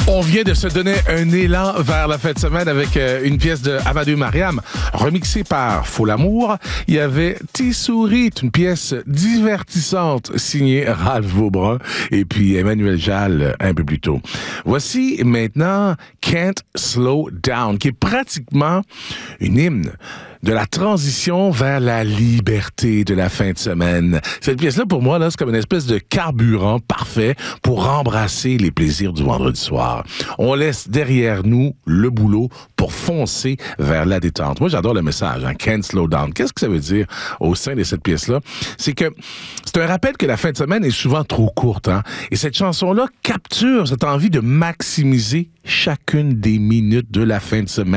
On vient de se donner un élan vers la fin de semaine avec une pièce de Amadou Mariam, remixée par Faux l'amour. Il y avait Tissouri, une pièce divertissante signée Ralph Vaubrin et puis Emmanuel Jal un peu plus tôt. Voici maintenant Can't Slow Down, qui est pratiquement une hymne de la transition vers la liberté de la fin de semaine. Cette pièce-là, pour moi, là, c'est comme une espèce de carburant parfait pour embrasser les plaisirs du vendredi soir. On laisse derrière nous le boulot pour foncer vers la détente. Moi, j'adore le message, hein, Can't Slow Down. Qu'est-ce que ça veut dire au sein de cette pièce-là? C'est que c'est un rappel que la fin de semaine est souvent trop courte, hein? Et cette chanson-là capture cette envie de maximiser chacune des minutes de la fin de semaine.